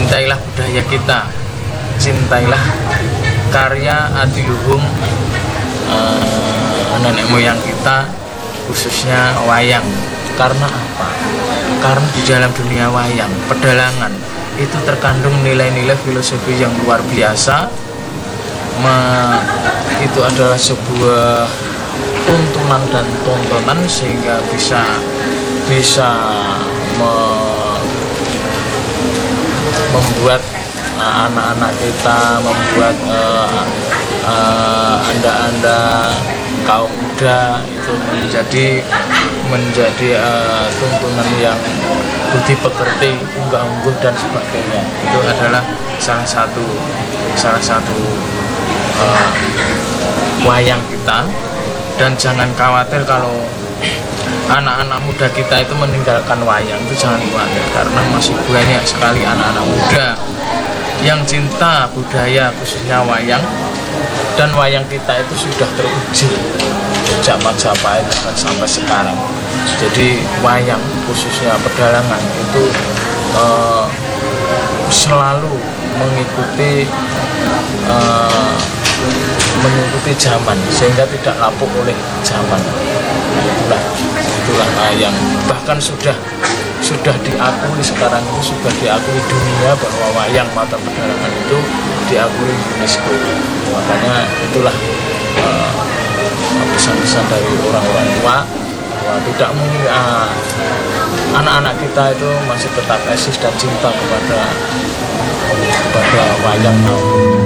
cintailah budaya kita, cintailah karya adiluhung nenek moyang kita, khususnya wayang. Karena apa? Karena di dalam dunia wayang, pedalangan itu terkandung nilai-nilai filosofi yang luar biasa. Itu adalah sebuah tuntunan dan tontonan sehingga bisa membuat anak-anak kita, membuat anda-anda kaum muda itu menjadi tuntunan yang budi pekerti, unggah-ungguh dan sebagainya. Itu adalah salah satu wayang kita. Dan jangan khawatir kalau anak-anak muda kita itu meninggalkan wayang, itu jangan khawatir, karena masih banyak sekali anak-anak muda yang cinta budaya khususnya wayang, dan wayang kita itu sudah teruji sejak Majapahit dan sampai sekarang. Jadi wayang khususnya pedalangan itu selalu mengikuti zaman sehingga tidak lapuk oleh zaman. Itulah wayang, bahkan sudah diakui sekarang, itu sudah diakui dunia bahwa wayang mata pedalangan itu diakui UNESCO. Makanya itulah pesan-pesan dari orang-orang tua bahwa tidak mungkin anak-anak kita itu masih tetap eksis dan cinta kepada wayang.